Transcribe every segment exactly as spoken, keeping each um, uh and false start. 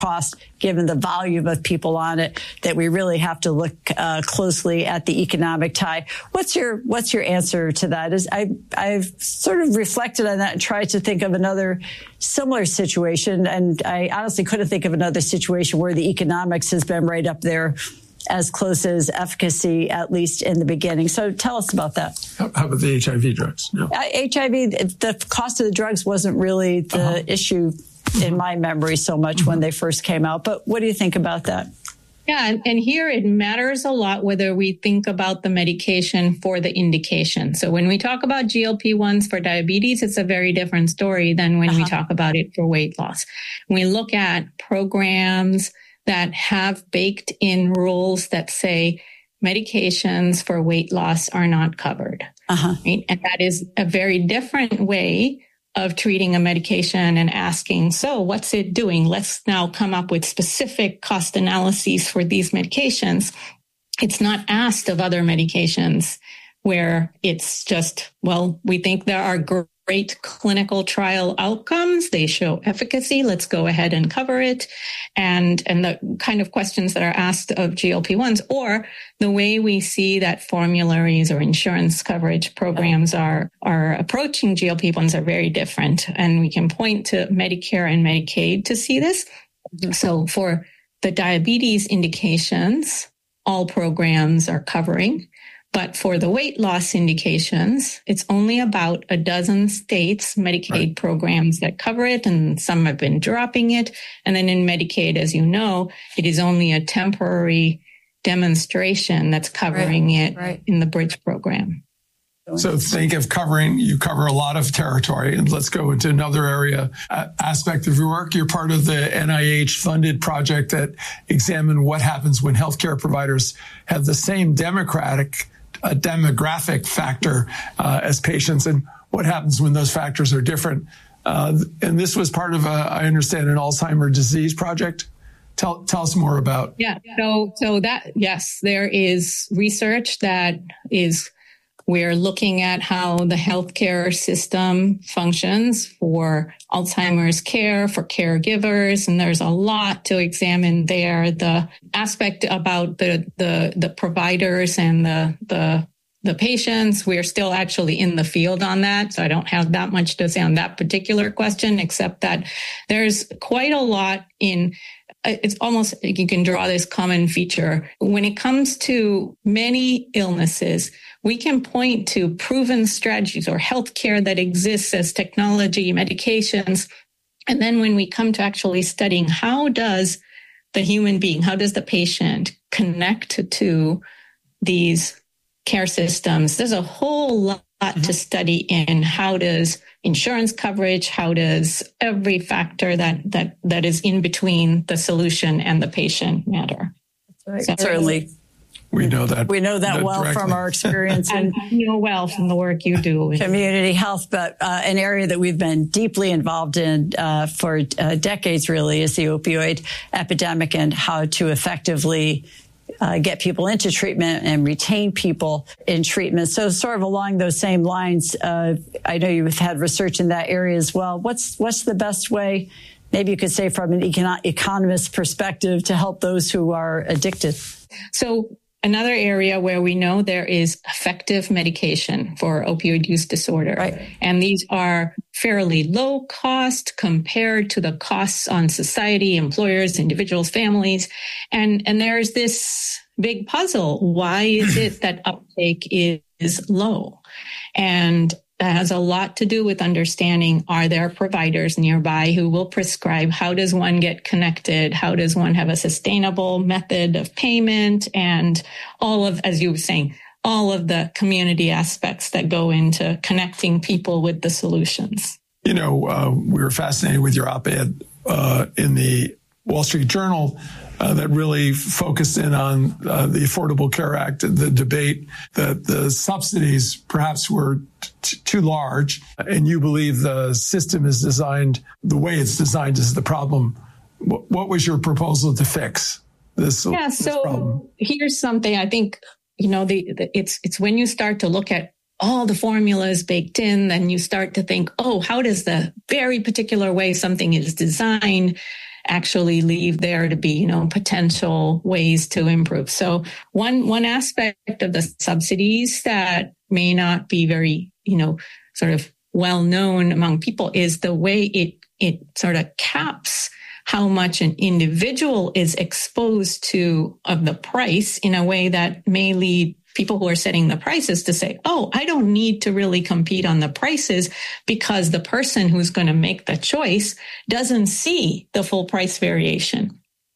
cost, given the volume of people on it, that we really have to look uh, closely at the economic tie. What's your what's your answer to that? Is I I've sort of reflected on that and tried to think of another similar situation, and I honestly couldn't think of another situation where the economics has been right up there, as close as efficacy, at least in the beginning. So tell us about that. How about the H I V drugs? No. Uh, H I V, the cost of the drugs wasn't really the uh-huh. issue in my memory so much mm-hmm. when they first came out. But what do you think about that? Yeah, and, and here it matters a lot whether we think about the medication for the indication. So when we talk about G L P ones for diabetes, it's a very different story than when uh-huh. we talk about it for weight loss. When we look at programs that have baked in rules that say medications for weight loss are not covered. Uh-huh. Right? And that is a very different way of treating a medication and asking, so what's it doing? Let's now come up with specific cost analyses for these medications. It's not asked of other medications where it's just, well, we think there are great clinical trial outcomes. They show efficacy. Let's go ahead and cover it. And, and the kind of questions that are asked of G L P ones, or the way we see that formularies or insurance coverage programs are, are approaching G L P ones are very different. And we can point to Medicare and Medicaid to see this. Mm-hmm. So for the diabetes indications, all programs are covering. But for the weight loss indications, it's only about a dozen states, Medicaid right. programs that cover it, and some have been dropping it. And then in Medicaid, as you know, it is only a temporary demonstration that's covering right. it right. in the Bridge program. So think of covering, you cover a lot of territory. And let's go into another area, uh, aspect of your work. You're part of the N I H-funded project that examined what happens when healthcare providers have the same democratic a demographic factor uh, as patients, and what happens when those factors are different. Uh, and this was part of, a, I understand, an Alzheimer's disease project. Tell tell us more about. Yeah. So so that yes, there is research that is. We're looking at how the healthcare system functions for Alzheimer's care, for caregivers, and there's a lot to examine there. The aspect about the the, the providers and the the the patients, we're still actually in the field on that, so I don't have that much to say on that particular question, except that there's quite a lot in. It's almost like you can draw this common feature. When it comes to many illnesses, we can point to proven strategies or healthcare that exists as technology, medications. And then when we come to actually studying how does the human being, how does the patient connect to these care systems, there's a whole lot mm-hmm. to study in how does insurance coverage, how does every factor that that that is in between the solution and the patient matter. Right. So, certainly. We know that. We know that well directly. From our experience. And you know well from the work you do. With community health, but uh, an area that we've been deeply involved in uh, for uh, decades really is the opioid epidemic and how to effectively Uh, get people into treatment and retain people in treatment. So sort of along those same lines, uh, I know you've had research in that area as well. What's what's the best way, maybe you could say from an econ- economist perspective, to help those who are addicted? So another area where we know there is effective medication for opioid use disorder. Right. And these are fairly low cost compared to the costs on society, employers, individuals, families. And, and there's this big puzzle. Why is it that uptake is, is low? And that has a lot to do with understanding, are there providers nearby who will prescribe? How does one get connected? How does one have a sustainable method of payment? And all of, as you were saying, all of the community aspects that go into connecting people with the solutions. You know, uh, we were fascinated with your op-ed uh, in the Wall Street Journal uh, that really focused in on uh, the Affordable Care Act, the debate that the subsidies perhaps were t- too large, and you believe the system is designed, the way it's designed is the problem. W- what was your proposal to fix this, yeah, this so problem? Here's something I think, you know, the, the it's it's when you start to look at all the formulas baked in, then you start to think, oh, how does the very particular way something is designed actually leave there to be, you know, potential ways to improve. So one, one aspect of the subsidies that may not be very, you know, sort of well known among people is the way it, it sort of caps how much an individual is exposed to of the price in a way that may lead people who are setting the prices to say, oh, I don't need to really compete on the prices because the person who's going to make the choice doesn't see the full price variation.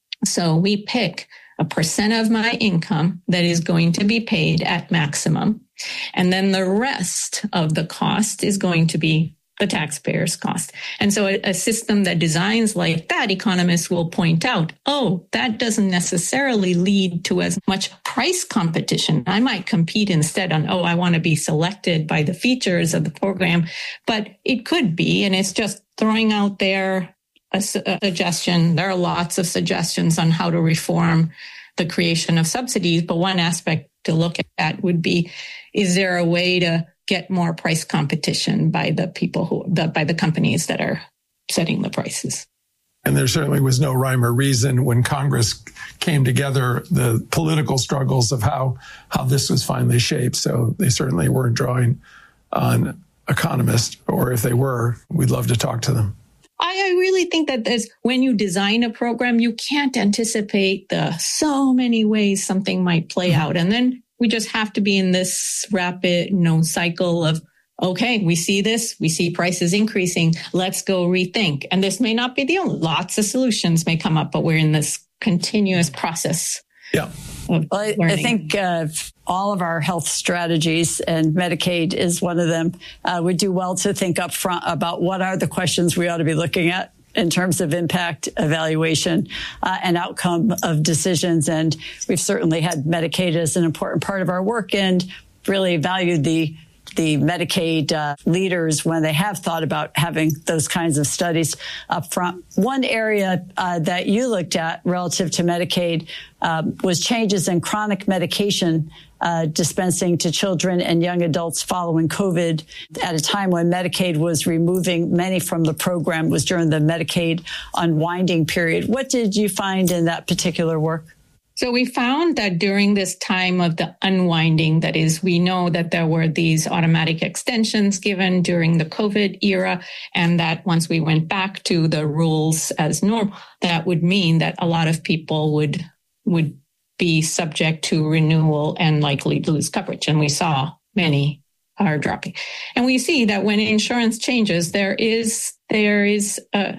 So we pick a percent of my income that is going to be paid at maximum. And then the rest of the cost is going to be the taxpayer's cost. And so a, a system that designs like that, economists will point out, oh, that doesn't necessarily lead to as much price competition. I might compete instead on, oh, I want to be selected by the features of the program, but it could be, and it's just throwing out there a, a suggestion. There are lots of suggestions on how to reform the creation of subsidies, but one aspect to look at would be, is there a way to get more price competition by the people who, the, by the companies that are setting the prices? And there certainly was no rhyme or reason when Congress came together, the political struggles of how, how this was finally shaped. So they certainly weren't drawing on economists, or if they were, we'd love to talk to them. I, I really think that there's, when you design a program, you can't anticipate the so many ways something might play mm-hmm. out. And then we just have to be in this rapid, you know, cycle of, okay, we see this, we see prices increasing, let's go rethink. And this may not be the only, lots of solutions may come up, but we're in this continuous process. Yeah. Well, I, I think uh, all of our health strategies, and Medicaid is one of them, uh, would do well to think up front about what are the questions we ought to be looking at in terms of impact evaluation uh, and outcome of decisions. And we've certainly had Medicaid as an important part of our work and really valued the the Medicaid uh, leaders when they have thought about having those kinds of studies up front. One area uh, that you looked at relative to Medicaid um, was changes in chronic medication uh, dispensing to children and young adults following COVID at a time when Medicaid was removing many from the program, was during the Medicaid unwinding period. What did you find in that particular work? So we found that during this time of the unwinding, that is, we know that there were these automatic extensions given during the COVID era, and that once we went back to the rules as normal, that would mean that a lot of people would would be subject to renewal and likely lose coverage. And we saw many are dropping. And we see that when insurance changes, there is there is a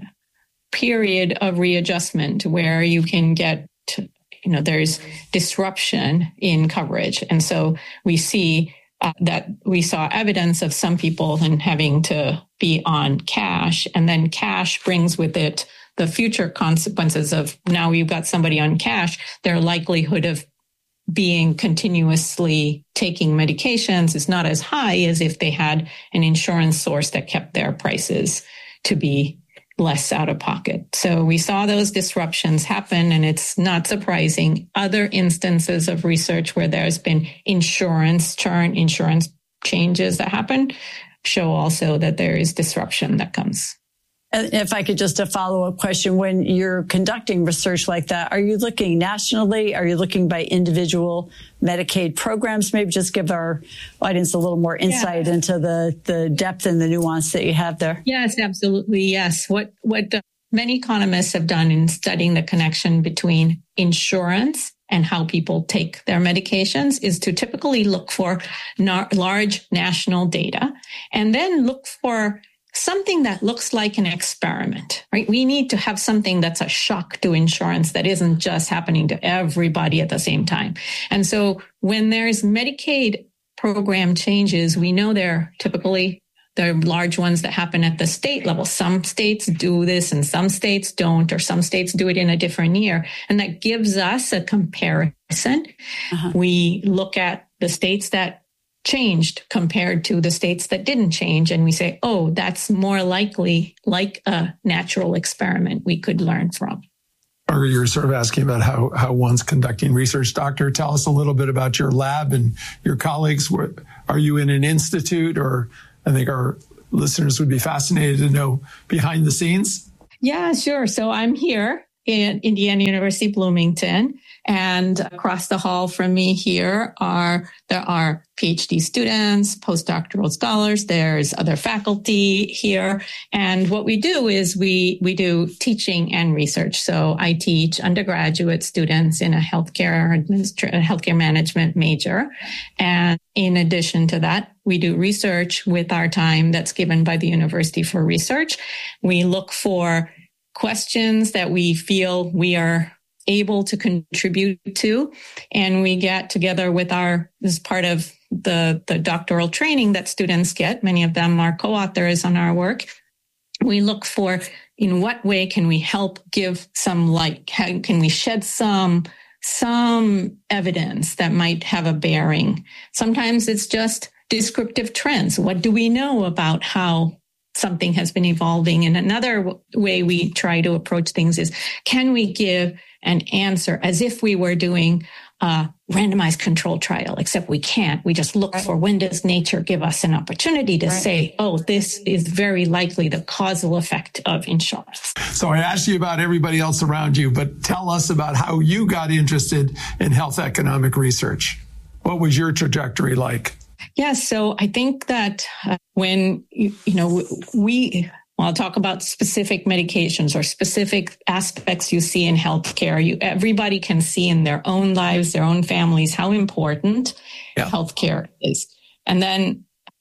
period of readjustment where you can get to, you know, there's disruption in coverage. And so we see uh, that we saw evidence of some people then having to be on cash, and then cash brings with it the future consequences of, now you've got somebody on cash, their likelihood of being continuously taking medications is not as high as if they had an insurance source that kept their prices to be less out of pocket. So we saw those disruptions happen, and it's not surprising. Other instances of research where there's been insurance churn, insurance changes that happen, show also that there is disruption that comes. If I could just a follow-up question, when you're conducting research like that, are you looking nationally? Are you looking by individual Medicaid programs? Maybe just give our audience a little more insight yeah. into the, the depth and the nuance that you have there. Yes, absolutely. Yes. What, what the, many economists have done in studying the connection between insurance and how people take their medications is to typically look for na- large national data and then look for something that looks like an experiment, right? We need to have something that's a shock to insurance that isn't just happening to everybody at the same time. And so when there's Medicaid program changes, we know they're typically the large ones that happen at the state level. Some states do this and some states don't, or some states do it in a different year. And that gives us a comparison. Uh-huh. We look at the states that changed compared to the states that didn't change. And we say, oh, that's more likely like a natural experiment we could learn from. Or you're sort of asking about how, how one's conducting research. Doctor, tell us a little bit about your lab and your colleagues. Are you in an institute? Or I think our listeners would be fascinated to know behind the scenes. Yeah, sure. So I'm here in Indiana University, Bloomington, and across the hall from me here are, there are PhD students, postdoctoral scholars, there's other faculty here. And what we do is we, we do teaching and research. So I teach undergraduate students in a healthcare administra- healthcare management major. And in addition to that, we do research with our time that's given by the university for research. We look for questions that we feel we are able to contribute to. And we get together with our, this is part of the, the doctoral training that students get. Many of them are co-authors on our work. We look for in what way can we help give some light? How can we shed some, some evidence that might have a bearing? Sometimes it's just descriptive trends. What do we know about how something has been evolving? And another way we try to approach things is, can we give an answer as if we were doing a randomized control trial, except we can't. We just look right. for when does nature give us an opportunity to right. say, oh, this is very likely the causal effect of insurance. So I asked you about everybody else around you, but tell us about how you got interested in health economic research. What was your trajectory like? Yeah, so I think that uh, when, you, you know, we, well, I'll talk about specific medications or specific aspects you see in healthcare. You, everybody can see in their own lives, their own families, how important yeah. healthcare is. And then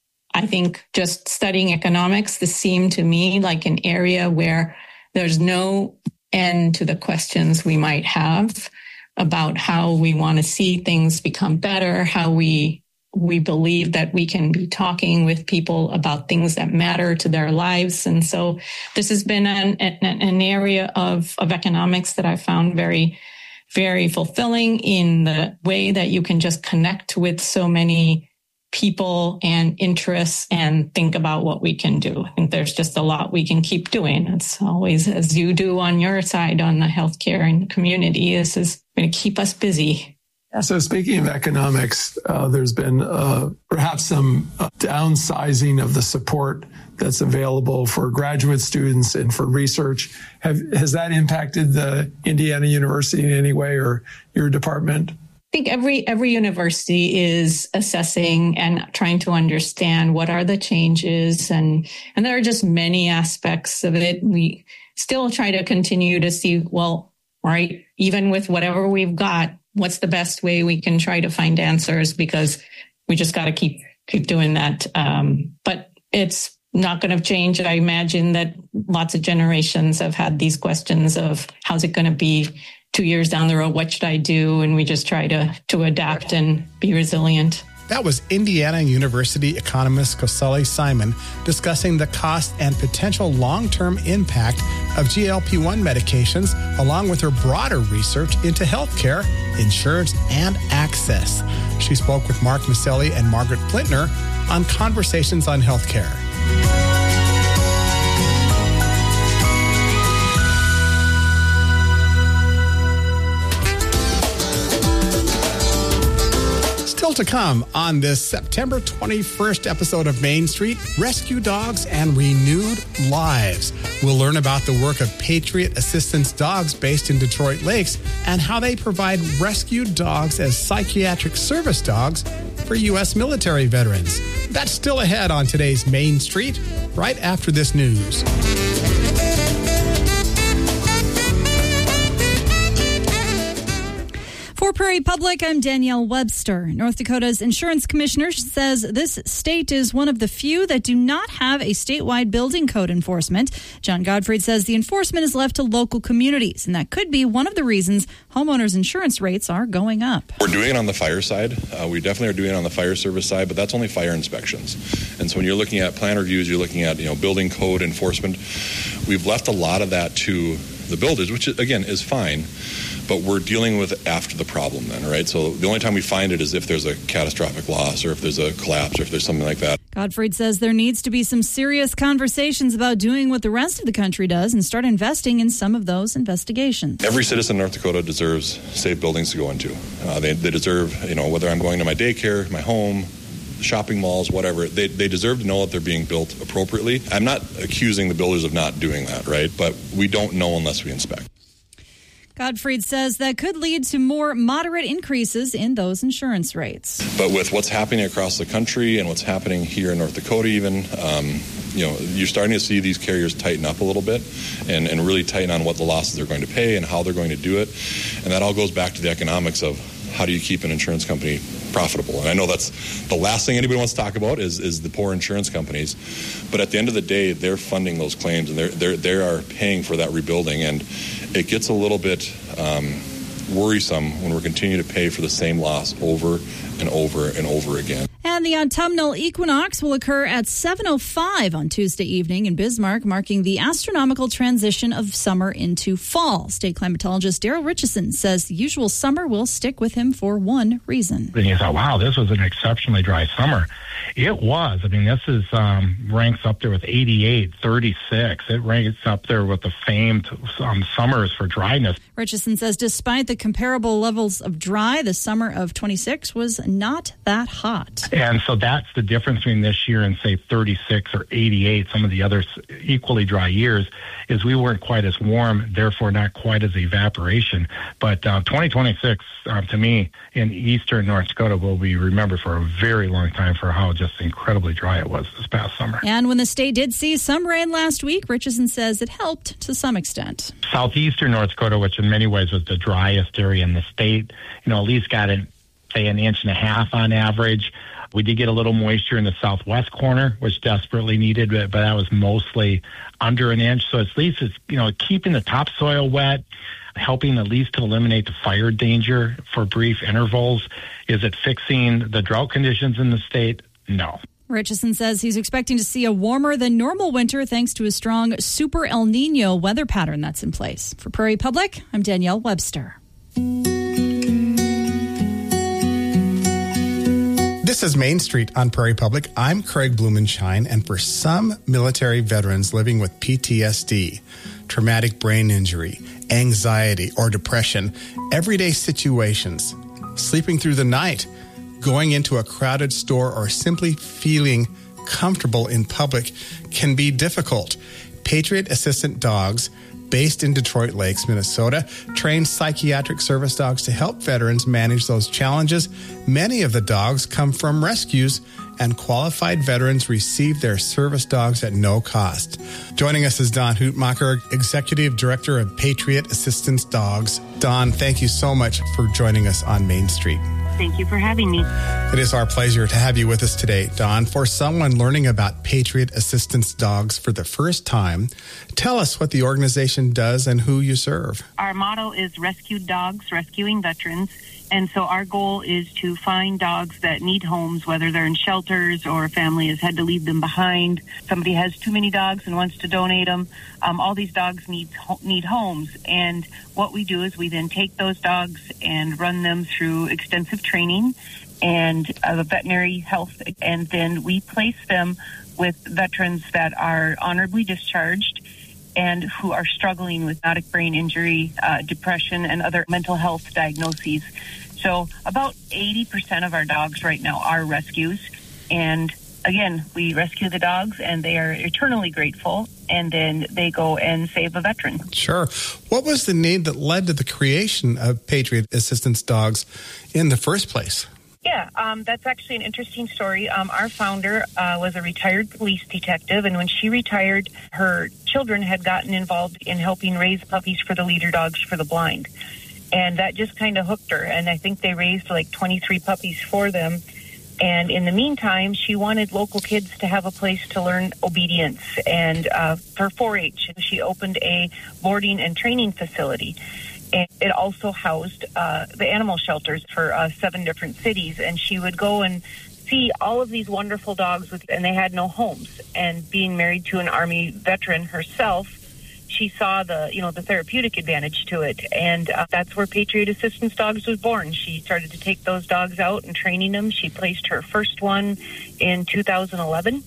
I think just studying economics, this seemed to me like an area where there's no end to the questions we might have about how we want to see things become better, how we we believe that we can be talking with people about things that matter to their lives. And so this has been an, an, an area of, of economics that I found very, very fulfilling in the way that you can just connect with so many people and interests and think about what we can do. I think there's just a lot we can keep doing. It's always, as you do on your side on the healthcare and the community, this is going to keep us busy. So speaking of economics, uh, there's been uh, perhaps some uh, downsizing of the support that's available for graduate students and for research. Have, has that impacted the Indiana University in any way or your department? I think every every university is assessing and trying to understand what are the changes, and and there are just many aspects of it. We still try to continue to see, well, right, even with whatever we've got, what's the best way we can try to find answers, because we just got to keep keep doing that. Um, but it's not going to change. I imagine that lots of generations have had these questions of how's it going to be two years down the road? What should I do? And we just try to to adapt and be resilient. That was Indiana University economist Kosali Simon discussing the cost and potential long-term impact of G L P one medications, along with her broader research into healthcare, insurance, and access. She spoke with Mark Maselli and Margaret Plintner on Conversations on Healthcare. Still to come on this September twenty-first episode of Main Street, Rescue Dogs and Renewed Lives. We'll learn about the work of Patriot Assistance Dogs based in Detroit Lakes and how they provide rescued dogs as psychiatric service dogs for U S military veterans. That's still ahead on today's Main Street, right after this news. For Prairie Public, I'm Danielle Webster. North Dakota's insurance commissioner says this state is one of the few that do not have a statewide building code enforcement. John Gottfried says the enforcement is left to local communities, and that could be one of the reasons homeowners' insurance rates are going up. We're doing it on the fire side. Uh, we definitely are doing it on the fire service side, but that's only fire inspections. And so when you're looking at plan reviews, you're looking at, you know, building code enforcement. We've left a lot of that to the builders, which, again, is fine. But we're dealing with after the problem then, right? So the only time we find it is if there's a catastrophic loss or if there's a collapse or if there's something like that. Gottfried says there needs to be some serious conversations about doing what the rest of the country does and start investing in some of those investigations. Every citizen in North Dakota deserves safe buildings to go into. Uh, they, they deserve, you know, whether I'm going to my daycare, my home, shopping malls, whatever, they, they deserve to know that they're being built appropriately. I'm not accusing the builders of not doing that, right? But we don't know unless we inspect. Gottfried says that could lead to more moderate increases in those insurance rates. But with what's happening across the country and what's happening here in North Dakota even, um, you know, you're starting to see these carriers tighten up a little bit and, and really tighten on what the losses they're going to pay and how they're going to do it. And that all goes back to the economics of how do you keep an insurance company profitable? And I know that's the last thing anybody wants to talk about is, is the poor insurance companies. But at the end of the day, they're funding those claims and they're, they're, they are paying for that rebuilding. And it gets a little bit um, worrisome when we're continuing to pay for the same loss over and over and over again. And the autumnal equinox will occur at seven oh five on Tuesday evening in Bismarck, marking the astronomical transition of summer into fall. State climatologist Daryl Richardson says the usual summer will stick with him for one reason. And you thought, wow, this was an exceptionally dry summer. It was. I mean, this is um, ranks up there with eighty-eight, thirty-six. It ranks up there with the famed um, summers for dryness. Richardson says despite the comparable levels of dry, the summer of twenty-six was not that hot. And so that's the difference between this year and, say, thirty-six or eighty-eight, some of the other equally dry years, is we weren't quite as warm, therefore not quite as evaporation. But uh, twenty twenty-six, uh, to me, in eastern North Dakota, will be remembered for a very long time for how just incredibly dry it was this past summer. And when the state did see some rain last week, Richardson says it helped to some extent. Southeastern North Dakota, which in many ways was the driest area in the state, you know, at least got, an, say, an inch and a half on average. We did get a little moisture in the southwest corner, which desperately needed, but, but that was mostly under an inch. So at least it's, you know, keeping the topsoil wet, helping at least to eliminate the fire danger for brief intervals. Is it fixing the drought conditions in the state? No. Richardson says he's expecting to see a warmer than normal winter thanks to a strong Super El Nino weather pattern that's in place. For Prairie Public, I'm Danielle Webster. This is Main Street on Prairie Public. I'm Craig Blumenshine, and for some military veterans living with P T S D, traumatic brain injury, anxiety, or depression, everyday situations, sleeping through the night, going into a crowded store, or simply feeling comfortable in public can be difficult. Patriot Assistant Dogs, based in Detroit Lakes, Minnesota, trains psychiatric service dogs to help veterans manage those challenges. Many of the dogs come from rescues, and qualified veterans receive their service dogs at no cost. Joining us is Don Hootmacher, Executive Director of Patriot Assistance Dogs. Don, thank you so much for joining us on Main Street. Thank you for having me. It is our pleasure to have you with us today, Don. For someone learning about Patriot Assistance Dogs for the first time, tell us what the organization does and who you serve. Our motto is Rescued Dogs, Rescuing Veterans. And so our goal is to find dogs that need homes, whether they're in shelters or a family has had to leave them behind. Somebody has too many dogs and wants to donate them. Um, all these dogs need need homes. And what we do is we then take those dogs and run them through extensive training and uh, veterinary health. And then we place them with veterans that are honorably discharged and who are struggling with traumatic brain injury, uh, depression, and other mental health diagnoses. So about eighty percent of our dogs right now are rescues. And again, we rescue the dogs and they are eternally grateful. And then they go and save a veteran. Sure. What was the need that led to the creation of Patriot Assistance Dogs in the first place? Yeah, um, that's actually an interesting story. Um, our founder uh, was a retired police detective, and when she retired, her children had gotten involved in helping raise puppies for the leader dogs for the blind. And that just kind of hooked her, and I think they raised like twenty-three puppies for them. And in the meantime, she wanted local kids to have a place to learn obedience. And uh, for four H, she opened a boarding and training facility. And it also housed uh, the animal shelters for uh, seven different cities. And she would go and see all of these wonderful dogs, with, and they had no homes. And being married to an Army veteran herself, she saw the, you know, the therapeutic advantage to it. And uh, that's where Patriot Assistance Dogs was born. She started to take those dogs out and training them. She placed her first one in two thousand eleven.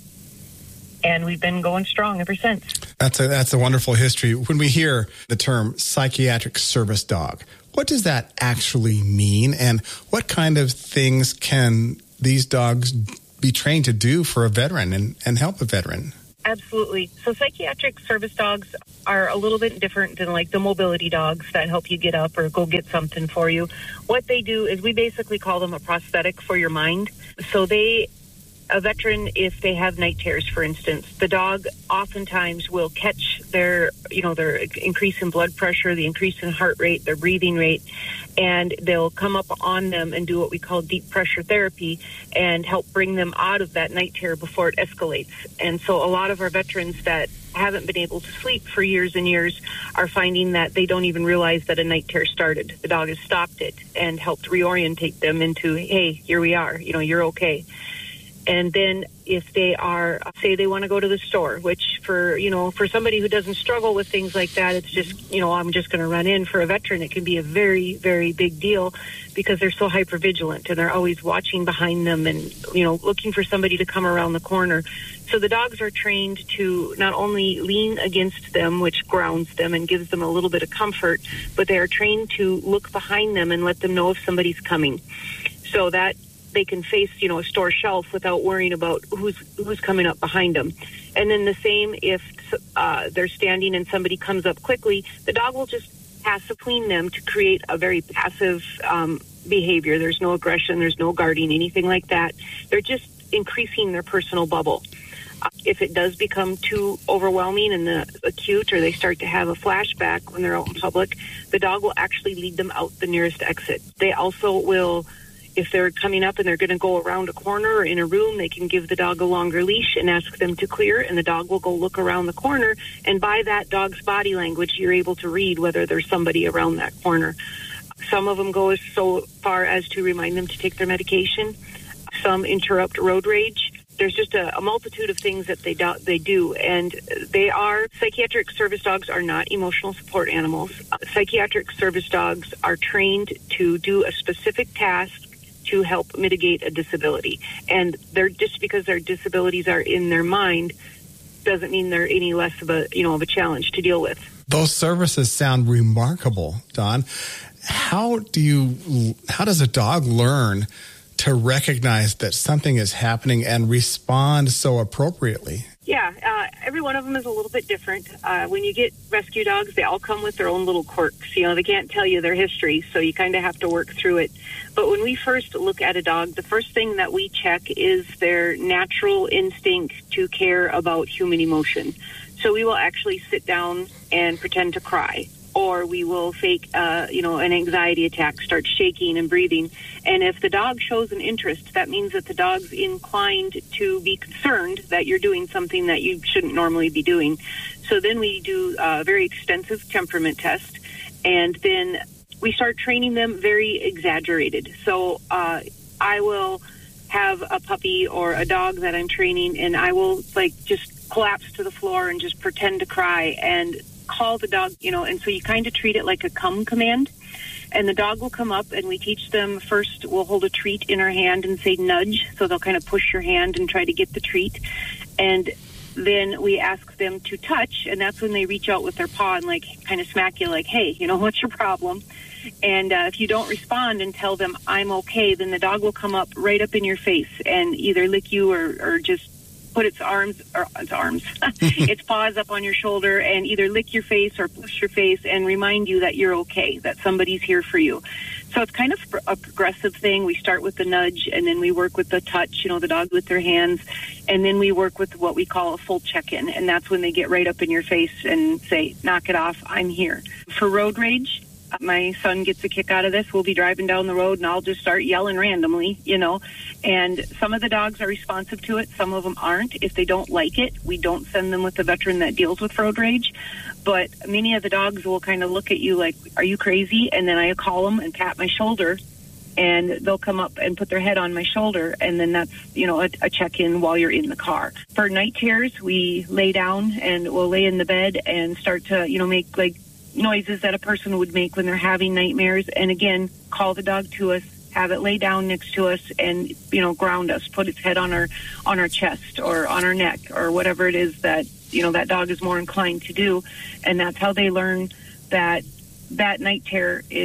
And we've been going strong ever since. That's a that's a wonderful history. When we hear the term psychiatric service dog, what does that actually mean? And what kind of things can these dogs be trained to do for a veteran and, and help a veteran? Absolutely. So psychiatric service dogs are a little bit different than like the mobility dogs that help you get up or go get something for you. What they do is we basically call them a prosthetic for your mind. So they, a veteran, if they have night terrors, for instance, the dog oftentimes will catch their, you know, their increase in blood pressure, the increase in heart rate, their breathing rate, and they'll come up on them and do what we call deep pressure therapy and help bring them out of that night terror before it escalates. And so a lot of our veterans that haven't been able to sleep for years and years are finding that they don't even realize that a night terror started. The dog has stopped it and helped reorientate them into, hey, here we are, you know, you're okay. And then if they are, say they want to go to the store, which for, you know, for somebody who doesn't struggle with things like that, it's just, you know, I'm just going to run in. For a veteran, it can be a very, very big deal because they're so hypervigilant and they're always watching behind them and, you know, looking for somebody to come around the corner. So the dogs are trained to not only lean against them, which grounds them and gives them a little bit of comfort, but they are trained to look behind them and let them know if somebody's coming. So that they can face, you know, a store shelf without worrying about who's who's coming up behind them. And then the same if uh, they're standing and somebody comes up quickly, the dog will just pass between them to create a very passive um, behavior. There's no aggression, there's no guarding, anything like that. They're just increasing their personal bubble. Uh, if it does become too overwhelming and the acute, or they start to have a flashback when they're out in public, the dog will actually lead them out the nearest exit. They also will, if they're coming up and they're going to go around a corner or in a room, they can give the dog a longer leash and ask them to clear, and the dog will go look around the corner. And by that dog's body language, you're able to read whether there's somebody around that corner. Some of them go as so far as to remind them to take their medication. Some interrupt road rage. There's just a, a multitude of things that they do, they do, and they are, psychiatric service dogs are not emotional support animals. Uh, psychiatric service dogs are trained to do a specific task to help mitigate a disability. And they're just because their disabilities are in their mind doesn't mean they're any less of a, you know, of a challenge to deal with. Those services sound remarkable, Dawn. How do you, how does a dog learn to recognize that something is happening and respond so appropriately? Yeah, uh, every one of them is a little bit different. Uh, when you get rescue dogs, they all come with their own little quirks. You know, they can't tell you their history, so you kind of have to work through it. But when we first look at a dog, the first thing that we check is their natural instinct to care about human emotion. So we will actually sit down and pretend to cry, or we will fake, uh, you know, an anxiety attack, start shaking and breathing. And if the dog shows an interest, that means that the dog's inclined to be concerned that you're doing something that you shouldn't normally be doing. So then we do a very extensive temperament test, and then we start training them very exaggerated. So uh, I will have a puppy or a dog that I'm training, and I will, like, just collapse to the floor and just pretend to cry and call the dog, you know, and so you kind of treat it like a come command. And the dog will come up, and we teach them first, we'll hold a treat in our hand and say nudge. So they'll kind of push your hand and try to get the treat. And then we ask them to touch, and that's when they reach out with their paw and, like, kind of smack you like, hey, you know, what's your problem? And uh, if you don't respond and tell them I'm okay, then the dog will come up right up in your face and either lick you or, or just put its arms, or its arms, its paws up on your shoulder and either lick your face or push your face and remind you that you're okay, that somebody's here for you. So it's kind of a progressive thing. We start with the nudge, and then we work with the touch, you know, the dog with their hands, and then we work with what we call a full check-in, and that's when they get right up in your face and say, knock it off, I'm here. For road rage, my son gets a kick out of this. We'll be driving down the road, and I'll just start yelling randomly, you know. And some of the dogs are responsive to it. Some of them aren't. If they don't like it, we don't send them with a veteran that deals with road rage. But many of the dogs will kind of look at you like, are you crazy? And then I call them and pat my shoulder, and they'll come up and put their head on my shoulder. And then that's, you know, a, a check-in while you're in the car. For night terrors, we lay down and we'll lay in the bed and start to, you know, make like noises that a person would make when they're having nightmares. And again, call the dog to us, have it lay down next to us and, you know, ground us, put its head on our on our chest or on our neck or whatever it is that, you know, that dog is more inclined to do. And that's how they learn that that night terror is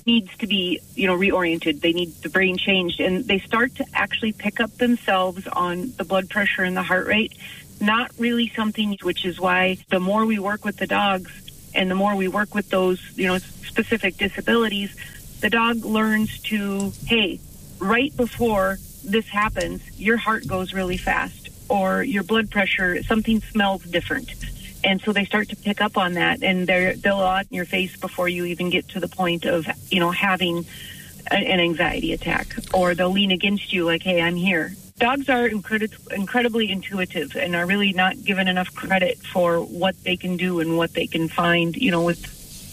needs to be, you know, reoriented. They need the brain changed, and they start to actually pick up themselves on the blood pressure and the heart rate. Not really something, which is why the more we work with the dogs and the more we work with those, you know, specific disabilities, the dog learns to, hey, right before this happens, your heart goes really fast, or your blood pressure, something smells different. And so they start to pick up on that, and they're, they'll out in your face before you even get to the point of, you know, having a, an anxiety attack, or they'll lean against you like, hey, I'm here. Dogs are incredi- incredibly intuitive and are really not given enough credit for what they can do and what they can find, you know, with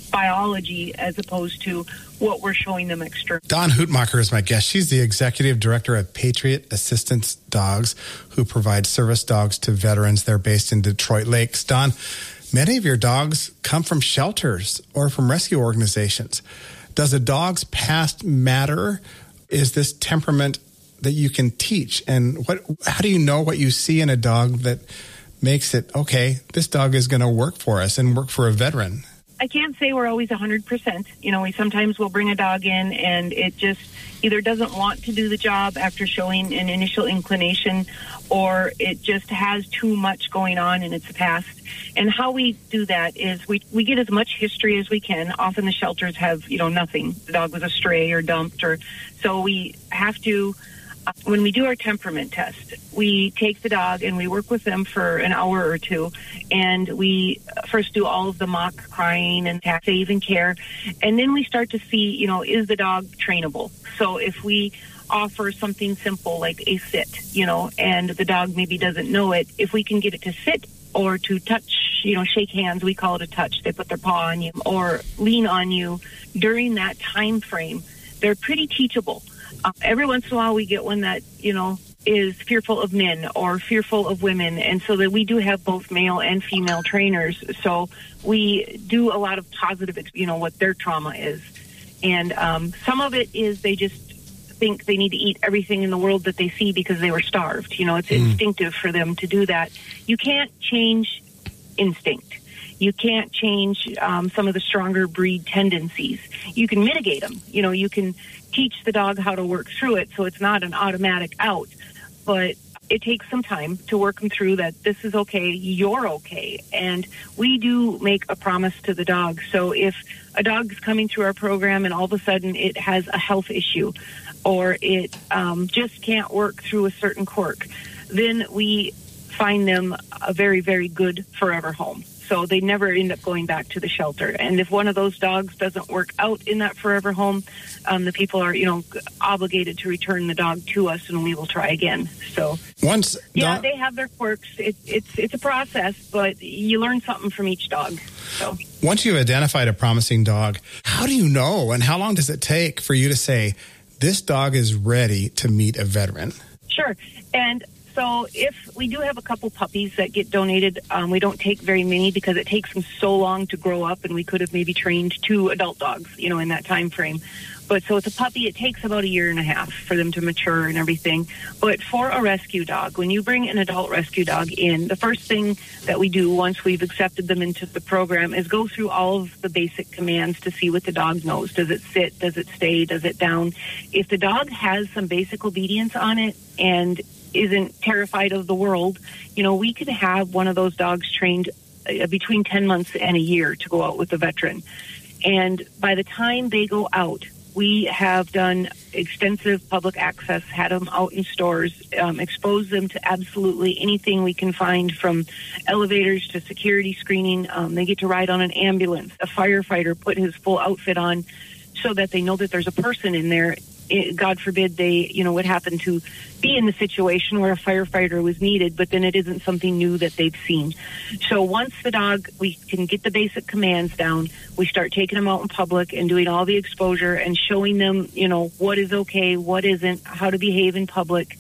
biology as opposed to what we're showing them extra. Dawn Hootmacher is my guest. She's the executive director of Patriot Assistance Dogs, who provide service dogs to veterans. They're based in Detroit Lakes. Dawn, many of your dogs come from shelters or from rescue organizations. Does a dog's past matter? Is this temperament that you can teach? And what? How do you know what you see in a dog that makes it, okay, this dog is going to work for us and work for a veteran? I can't say we're always one hundred percent. You know, we sometimes will bring a dog in and it just either doesn't want to do the job after showing an initial inclination, or it just has too much going on in its past. And how we do that is we, we get as much history as we can. Often the shelters have, you know, nothing. The dog was a stray or dumped, or so we have to... When we do our temperament test, we take the dog and we work with them for an hour or two, and we first do all of the mock crying and save and care, and then we start to see, you know, is the dog trainable? So if we offer something simple like a sit, you know, and the dog maybe doesn't know it, if we can get it to sit or to touch, you know, shake hands, we call it a touch. They put their paw on you or lean on you during that time frame, they're pretty teachable. Uh, every once in a while we get one that, you know, is fearful of men or fearful of women. And so that we do have both male and female trainers. So we do a lot of positive, you know, what their trauma is. And um, some of it is they just think they need to eat everything in the world that they see because they were starved. You know, it's mm. instinctive for them to do that. You can't change instinct. You can't change um, some of the stronger breed tendencies. You can mitigate them. You know, you can teach the dog how to work through it so it's not an automatic out. But it takes some time to work them through that this is okay, you're okay. And we do make a promise to the dog. So if a dog is coming through our program and all of a sudden it has a health issue or it um, just can't work through a certain quirk, then we find them a very, very good forever home. So they never end up going back to the shelter. And if one of those dogs doesn't work out in that forever home, um, the people are, you know, obligated to return the dog to us, and we will try again. So once, yeah, they have their quirks. It, it's it's a process, but you learn something from each dog. So once you've identified a promising dog, how do you know, and how long does it take for you to say this dog is ready to meet a veteran? Sure, and. So if we do have a couple puppies that get donated, um, we don't take very many because it takes them so long to grow up, and we could have maybe trained two adult dogs, you know, in that time frame. But so it's a puppy, it takes about a year and a half for them to mature and everything. But for a rescue dog, when you bring an adult rescue dog in, the first thing that we do once we've accepted them into the program is go through all of the basic commands to see what the dog knows. Does it sit? Does it stay? Does it down? If the dog has some basic obedience on it and isn't terrified of the world, you know, we could have one of those dogs trained uh, between ten months and a year to go out with a veteran. And by the time they go out, we have done extensive public access, had them out in stores, um, exposed them to absolutely anything we can find, from elevators to security screening. Um, they get to ride on an ambulance. A firefighter put his full outfit on so that they know that there's a person in there. It, God forbid they, you know, would happen to be in the situation where a firefighter was needed, but then it isn't something new that they've seen. So once the dog, we can get the basic commands down, we start taking them out in public and doing all the exposure and showing them, you know, what is okay, what isn't, how to behave in public.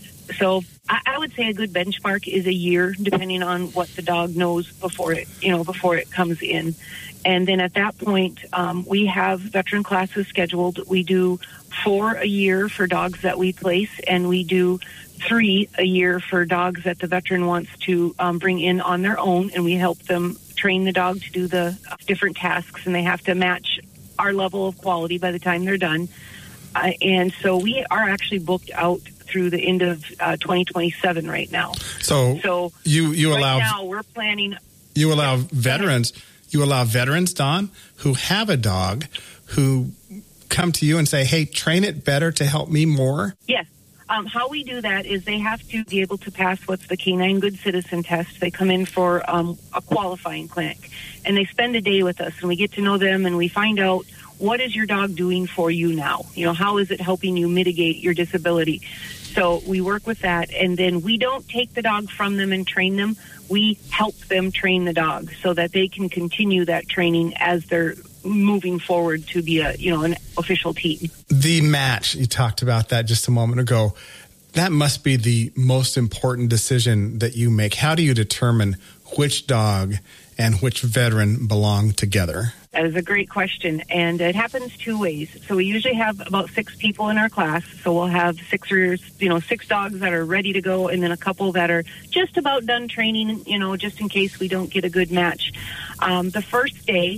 So I, I would say a good benchmark is a year, depending on what the dog knows before it, you know, before it comes in. And then at that point, um, we have veteran classes scheduled. We do four a year for dogs that we place, and we do three a year for dogs that the veteran wants to um, bring in on their own, and we help them train the dog to do the different tasks, and they have to match our level of quality by the time they're done. Uh, and so we are actually booked out through the end of uh, twenty twenty-seven right now. So, so you you right allow now we're planning. You allow veterans. You allow veterans, Dawn, who have a dog, who come to you and say, "Hey, train it better to help me more." Yes. Um, how we do that is they have to be able to pass what's the Canine Good Citizen test. They come in for um, a qualifying clinic, and they spend a day with us, and we get to know them, and we find out, what is your dog doing for you now? You know, how is it helping you mitigate your disability? So we work with that, and then we don't take the dog from them and train them. We help them train the dog so that they can continue that training as they're moving forward to be a, you know, an official team. The match, you talked about that just a moment ago. That must be the most important decision that you make. How do you determine which dog and which veteran belong together? That is a great question, and it happens two ways. So we usually have about six people in our class, so we'll have six or, you know, six dogs that are ready to go, and then a couple that are just about done training, you know, just in case we don't get a good match. Um, the first day,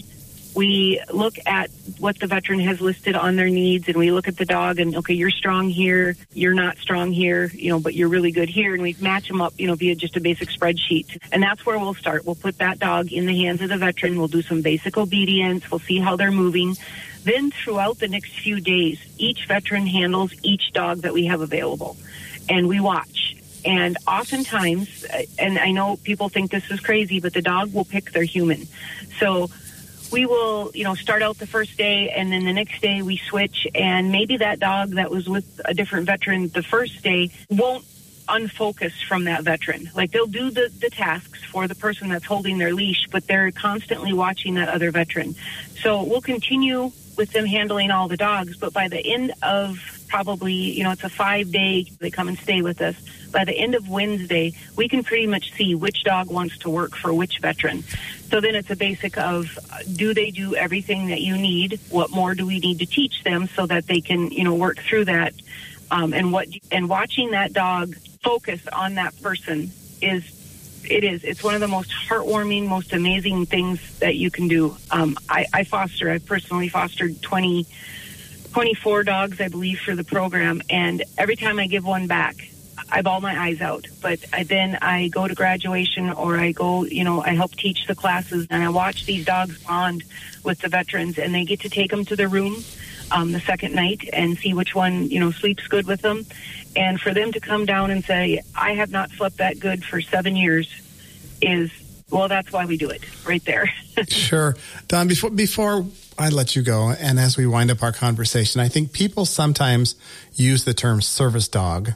we look at what the veteran has listed on their needs, and we look at the dog and, okay, you're strong here, you're not strong here, you know, but you're really good here, and we match them up, you know, via just a basic spreadsheet. And that's where we'll start. We'll put that dog in the hands of the veteran. We'll do some basic obedience. We'll see how they're moving. Then throughout the next few days, each veteran handles each dog that we have available, and we watch. And oftentimes, and I know people think this is crazy, but the dog will pick their human. So we will, you know, start out the first day, and then the next day we switch, and maybe that dog that was with a different veteran the first day won't unfocus from that veteran. Like, they'll do the, the tasks for the person that's holding their leash, but they're constantly watching that other veteran. So we'll continue with them handling all the dogs, but by the end of probably, you know, it's a five-day, they come and stay with us. By the end of Wednesday, we can pretty much see which dog wants to work for which veteran. So then it's a basic of, do they do everything that you need? What more do we need to teach them so that they can, you know, work through that? Um, and what and watching that dog focus on that person is, it is, it's one of the most heartwarming, most amazing things that you can do. Um, I, I foster, I've personally fostered twenty, twenty-four dogs, I believe, for the program. And every time I give one back, I bawl my eyes out. But I, then I go to graduation, or I go, you know, I help teach the classes, and I watch these dogs bond with the veterans, and they get to take them to their room um, the second night and see which one, you know, sleeps good with them. And for them to come down and say, I have not slept that good for seven years is, well, that's why we do it right there. Sure. Dawn, before, before I let you go, and as we wind up our conversation, I think people sometimes use the term service dog,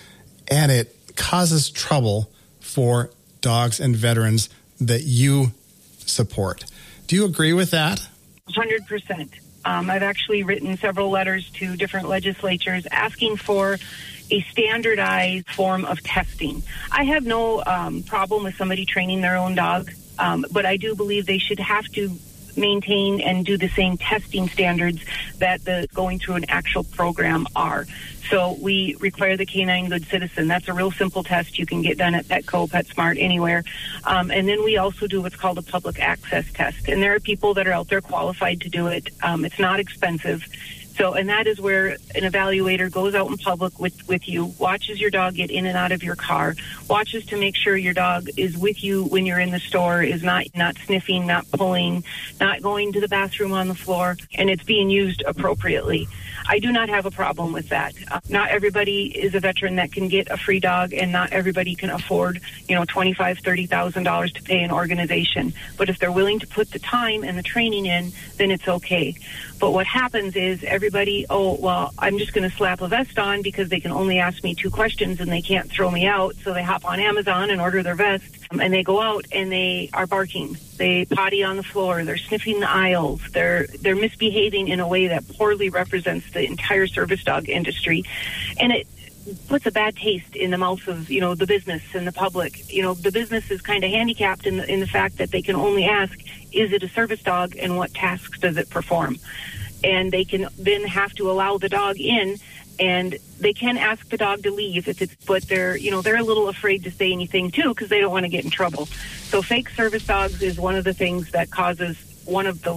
and it causes trouble for dogs and veterans that you support. Do you agree with that? one hundred percent. Um, I've actually written several letters to different legislatures asking for a standardized form of testing. I have no um, problem with somebody training their own dog, um, but I do believe they should have to maintain and do the same testing standards that the going through an actual program are. So we require the Canine Good Citizen. That's a real simple test you can get done at Petco, PetSmart, anywhere. Um, and then we also do what's called a public access test. And there are people that are out there qualified to do it. Um, it's not expensive. So, and that is where an evaluator goes out in public with, with you, watches your dog get in and out of your car, watches to make sure your dog is with you when you're in the store, is not, not sniffing, not pulling, not going to the bathroom on the floor, and it's being used appropriately. I do not have a problem with that. Uh, not everybody is a veteran that can get a free dog, and not everybody can afford, you know, twenty-five thousand dollars, thirty thousand dollars to pay an organization. But if they're willing to put the time and the training in, then it's okay. But what happens is everybody, oh, well, I'm just going to slap a vest on because they can only ask me two questions and they can't throw me out. So they hop on Amazon and order their vest, and they go out and they are barking. They potty on the floor. They're sniffing the aisles. They're they're misbehaving in a way that poorly represents the entire service dog industry. And it puts a bad taste in the mouth of, you know, the business and the public. You know, the business is kind of handicapped in the, in the fact that they can only ask, is it a service dog and what tasks does it perform? And they can then have to allow the dog in, and they can ask the dog to leave if it's, but they're, you know, they're a little afraid to say anything too because they don't want to get in trouble. So fake service dogs is one of the things that causes one of the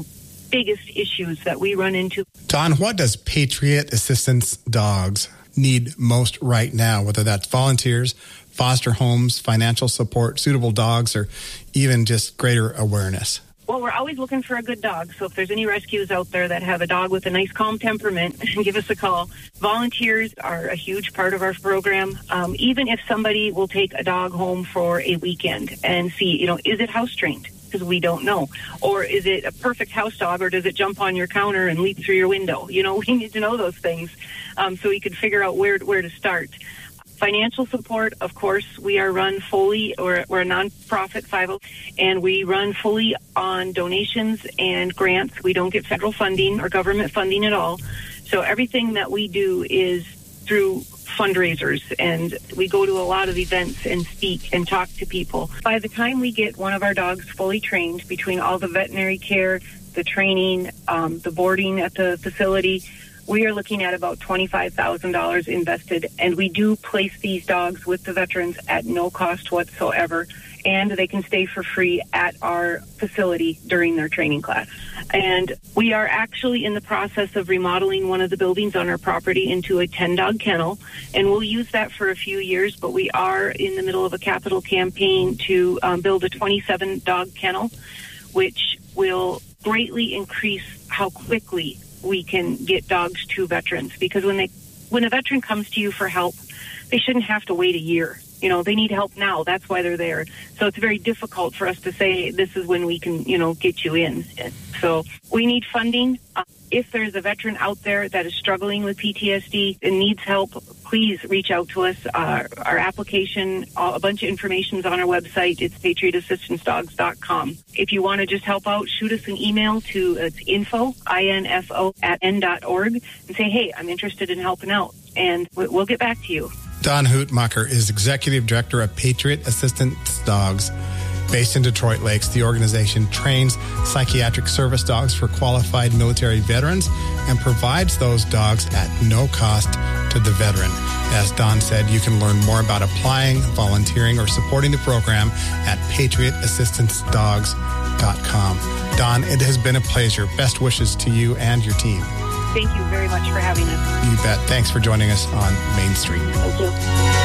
biggest issues that we run into. Don, what does Patriot Assistance Dogs need most right now, whether that's volunteers, foster homes, financial support, suitable dogs, or even just greater awareness? Well, we're always looking for a good dog. So if there's any rescues out there that have a dog with a nice, calm temperament, give us a call. Volunteers are a huge part of our program. Um, even if somebody will take a dog home for a weekend and see, you know, is it house trained? Because we don't know. Or is it a perfect house dog, or does it jump on your counter and leap through your window? You know, we need to know those things um, so we can figure out where where to start. Financial support, of course, we are run fully, or we're a nonprofit five oh, and we run fully on donations and grants. We don't get federal funding or government funding at all. So everything that we do is through fundraisers, and we go to a lot of events and speak and talk to people. By the time we get one of our dogs fully trained, between all the veterinary care, the training, um, the boarding at the facility, we are looking at about twenty-five thousand dollars invested, and we do place these dogs with the veterans at no cost whatsoever, and they can stay for free at our facility during their training class. And we are actually in the process of remodeling one of the buildings on our property into a ten-dog kennel, and we'll use that for a few years, but we are in the middle of a capital campaign to um, build a twenty-seven-dog kennel, which will greatly increase how quickly we can get dogs to veterans, because when they when a veteran comes to you for help, they shouldn't have to wait a year. You know, they need help now. That's why they're there. So it's very difficult for us to say this is when we can, you know, get you in. So we need funding. Uh, if there's a veteran out there that is struggling with P T S D and needs help, please reach out to us. Uh, our application, a bunch of information is on our website. It's patriot assistance dogs dot com. If you want to just help out, shoot us an email to it's info, I N F O, at n dot org, and say, hey, I'm interested in helping out, and we'll get back to you. Don Hootmacher is Executive Director of Patriot Assistance Dogs. Based in Detroit Lakes, the organization trains psychiatric service dogs for qualified military veterans and provides those dogs at no cost to the veteran. As Don said, you can learn more about applying, volunteering, or supporting the program at patriot assistance dogs dot com. Don, it has been a pleasure. Best wishes to you and your team. Thank you very much for having us. You bet. Thanks for joining us on Main Street. Thank you.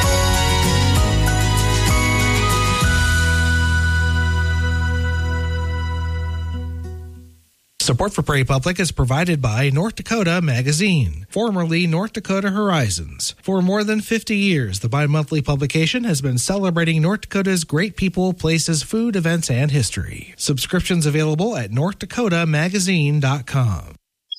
Support for Prairie Public is provided by North Dakota Magazine, formerly North Dakota Horizons. For more than fifty years, the bi-monthly publication has been celebrating North Dakota's great people, places, food, events, and history. Subscriptions available at north dakota magazine dot com.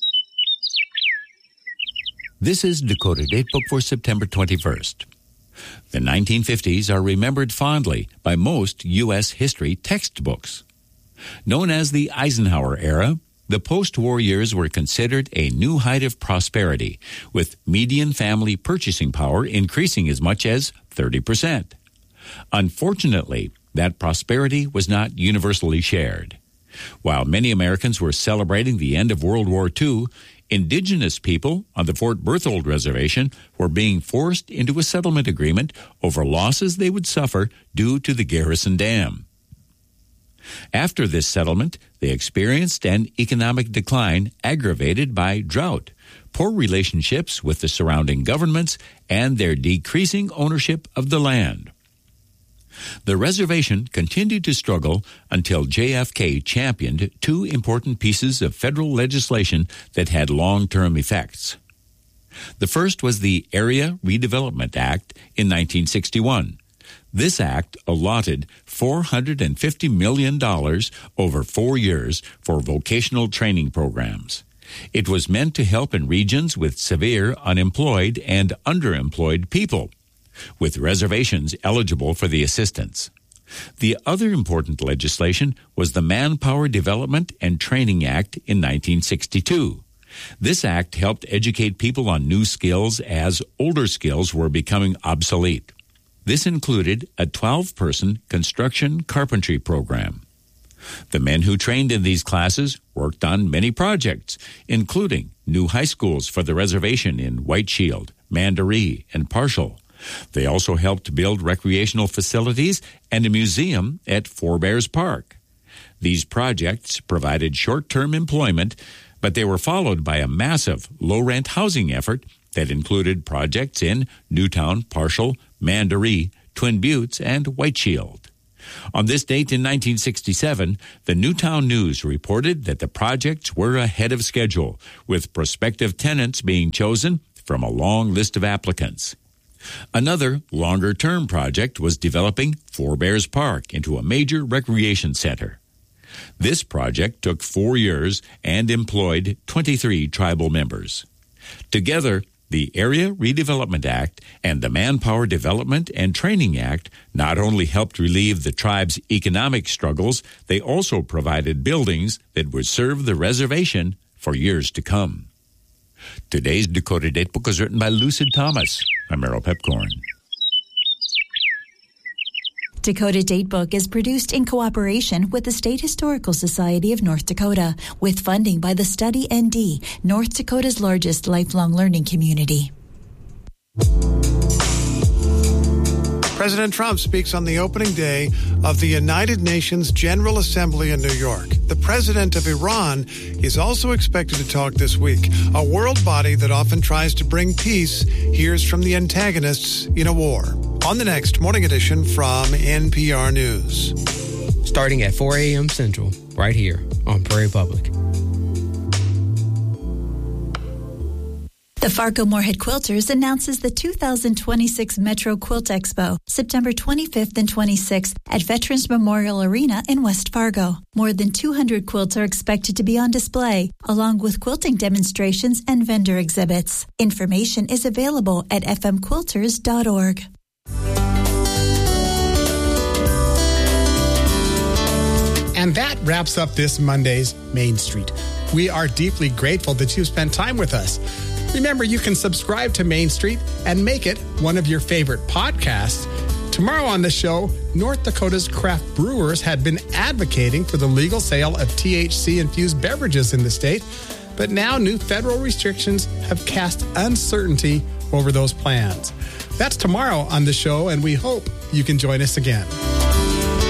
This is Dakota Datebook for September twenty-first. The nineteen fifties are remembered fondly by most U S history textbooks. Known as the Eisenhower era, the post-war years were considered a new height of prosperity, with median family purchasing power increasing as much as thirty percent. Unfortunately, that prosperity was not universally shared. While many Americans were celebrating the end of World War Two, indigenous people on the Fort Berthold Reservation were being forced into a settlement agreement over losses they would suffer due to the Garrison Dam. After this settlement, they experienced an economic decline aggravated by drought, poor relationships with the surrounding governments, and their decreasing ownership of the land. The reservation continued to struggle until J F K championed two important pieces of federal legislation that had long-term effects. The first was the Area Redevelopment Act in nineteen sixty-one. This act allotted four hundred fifty million dollars over four years for vocational training programs. It was meant to help in regions with severe unemployed and underemployed people, with reservations eligible for the assistance. The other important legislation was the Manpower Development and Training Act in nineteen sixty-two. This act helped educate people on new skills as older skills were becoming obsolete. This included a twelve-person construction carpentry program. The men who trained in these classes worked on many projects, including new high schools for the reservation in White Shield, Mandaree, and Parshall. They also helped build recreational facilities and a museum at Four Bears Park. These projects provided short-term employment, but they were followed by a massive low-rent housing effort that included projects in Newtown, Parshall, Mandaree, Twin Buttes, and White Shield. On this date in nineteen sixty-seven, the Newtown News reported that the projects were ahead of schedule, with prospective tenants being chosen from a long list of applicants. Another longer-term project was developing Four-Bears Park into a major recreation center. This project took four years and employed twenty-three tribal members. Together, the Area Redevelopment Act and the Manpower Development and Training Act not only helped relieve the tribe's economic struggles, they also provided buildings that would serve the reservation for years to come. Today's Dakota Datebook was written by Lucid Thomas. I'm Merrill Pepcorn. Dakota Datebook is produced in cooperation with the State Historical Society of North Dakota, with funding by the Study N D, North Dakota's largest lifelong learning community. President Trump speaks on the opening day of the United Nations General Assembly in New York. The president of Iran is also expected to talk this week. A world body that often tries to bring peace hears from the antagonists in a war. On the next Morning Edition from N P R News. Starting at four a.m. Central, right here on Prairie Public. The Fargo-Moorhead Quilters announces the two thousand twenty-six Metro Quilt Expo, September twenty-fifth and twenty-sixth at Veterans Memorial Arena in West Fargo. More than two hundred quilts are expected to be on display, along with quilting demonstrations and vendor exhibits. Information is available at f m quilters dot org. And that wraps up this Monday's Main Street. We are deeply grateful that you've spent time with us. Remember, you can subscribe to Main Street and make it one of your favorite podcasts. Tomorrow on the show, North Dakota's craft brewers had been advocating for the legal sale of T H C-infused beverages in the state, but now new federal restrictions have cast uncertainty over those plans. That's tomorrow on the show, and we hope you can join us again.